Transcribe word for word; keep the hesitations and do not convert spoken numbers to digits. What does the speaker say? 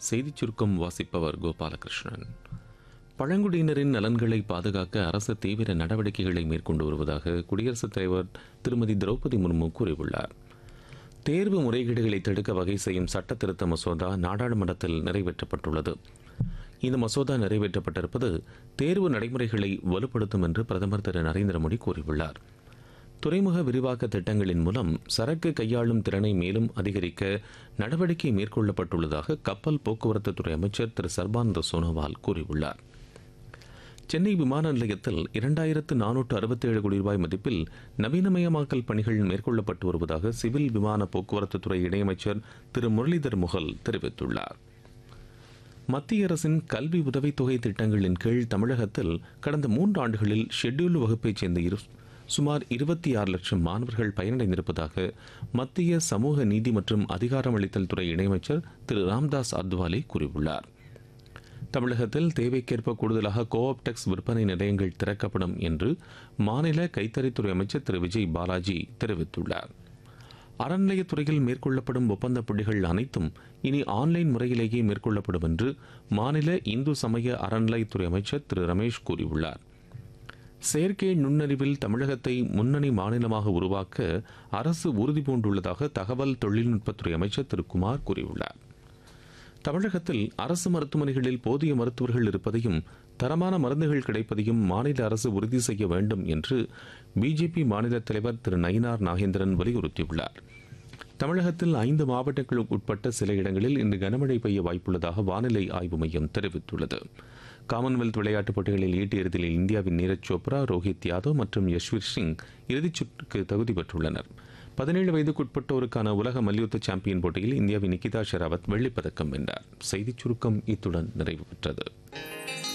செய்திச் சுருக்கம் வாசிப்பவர் கோபாலகிருஷ்ணன். பழங்குடியினரின் நலன்களை பாதுகாக்க அரசு தீவிர நடவடிக்கைகளை மேற்கொண்டு வருவதாக குடியரசுத் தலைவர் திருமதி திரௌபதி முர்மு கூறியுள்ளார். தேர்வு முறைகேடுகளை தடுக்க வகை செய்யும் சட்ட திருத்த மசோதா நாடாளுமன்றத்தில் நிறைவேற்றப்பட்டுள்ளது. இந்த மசோதா நிறைவேற்றப்பட்டிருப்பது தேர்வு நடைமுறைகளை வலுப்படுத்தும் என்று பிரதமர் திரு நரேந்திர மோடி கூறியுள்ளார். துறைமுக விரிவாக்க திட்டங்களின் மூலம் சரக்கு கையாளும் திறனை மேலும் அதிகரிக்க நடவடிக்கை மேற்கொள்ளப்பட்டுள்ளதாக கப்பல் போக்குவரத்து துறை அமைச்சர் திரு சர்பானந்த சோனோவால் கூறியுள்ளார். சென்னை விமான நிலையத்தில் இரண்டாயிரத்து நானூற்று அறுபத்தேழு கோடி ரூபாய் மதிப்பில் நவீனமயமாக்கல் பணிகள் மேற்கொள்ளப்பட்டு வருவதாக சிவில் விமான போக்குவரத்து துறை இணையமைச்சர் திரு முரளிதர் முகல் தெரிவித்துள்ளார். மத்திய அரசின் கல்வி உதவித்தொகை திட்டங்களின் கீழ் தமிழகத்தில் கடந்த மூன்று ஆண்டுகளில் ஷெட்யூல்டு வகுப்பைச் சேர்ந்த இரு சுமார் இருபத்தி ஆறு லட்சம் மாணவர்கள் பயனடைந்திருப்பதாக மத்திய சமூக நீதி மற்றும் அதிகாரமளித்தல் துறை இணையமைச்சர் திரு ராம்தாஸ் அத்வாலே கூறியுள்ளார். தமிழகத்தில் தேவைக்கேற்ப கூடுதலாக கோஆப்டெக்ஸ் விற்பனை நிலையங்கள் திறக்கப்படும் என்று மாநில கைத்தறித்துறை அமைச்சர் திரு விஜய் பாலாஜி தெரிவித்துள்ளார். அறநிலையத்துறையில் மேற்கொள்ளப்படும் ஒப்பந்த புள்ளிகள் அனைத்தும் இனி ஆன்லைன் முறையிலேயே மேற்கொள்ளப்படும் என்று மாநில இந்து சமய அறநிலையத்துறை அமைச்சர் திரு ரமேஷ் கூறியுள்ளார். செயற்கை நுண்ணறிவில் தமிழகத்தை முன்னணி மாநிலமாக உருவாக்க அரசு உறுதிபூண்டுள்ளதாக தகவல் தொழில்நுட்பத்துறை அமைச்சர் திரு குமார் கூறியுள்ளார். தமிழகத்தில் அரசு மருத்துவமனைகளில் போதிய மருத்துவர்கள் இருப்பதையும் தரமான மருந்துகள் கிடைப்பதையும் மாநில அரசு உறுதி செய்ய வேண்டும் என்று பிஜேபி மாநில தலைவர் திரு நயினார் நாகேந்திரன் வலியுறுத்தியுள்ளார். தமிழகத்தில் ஐந்து மாவட்டங்களுக்கு உட்பட்ட சில இடங்களில் இன்று கனமழை பெய்ய வாய்ப்புள்ளதாக வானிலை ஆய்வு மையம் தெரிவித்துள்ளது. காமன்வெல்த் விளையாட்டுப் போட்டிகளில் ஈட்டி எறிதலில் இந்தியாவின் நீரஜ் சோப்ரா, ரோஹித் யாதவ் மற்றும் யஷ்வீர் சிங் இறுதிச் சுற்றுக்கு தகுதி பெற்றுள்ளனர். பதினேழு வயதுக்குட்பட்டோருக்கான உலக மல்யுத்த சாம்பியன் போட்டியில் இந்தியாவின் நிகிதா ஷெராவத் வெள்ளிப்பதக்கம் வென்றார். செய்திச் சுருக்கம் இத்துடன் நிறைவு பெற்றது.